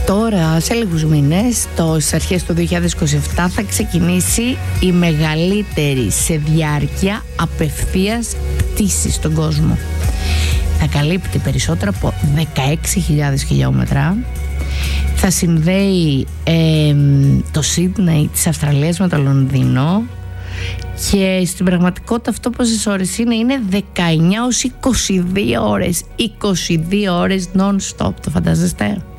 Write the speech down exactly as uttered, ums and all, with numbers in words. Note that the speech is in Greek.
Τώρα, σε λίγους μήνες, το, στις αρχές του δύο χιλιάδες είκοσι επτά, θα ξεκινήσει η μεγαλύτερη σε διάρκεια απευθείας πτήση στον κόσμο. Θα καλύπτει περισσότερα από δεκαέξι χιλιάδες χιλιόμετρα. Θα συνδέει ε, το Σίδνεϊ της Αυστραλίας με το Λονδίνο. Και στην πραγματικότητα αυτό πόσες ώρες είναι? Είναι δεκαεννιά έως είκοσι δύο ώρες. είκοσι δύο ώρες non-stop, το φαντάζεστε?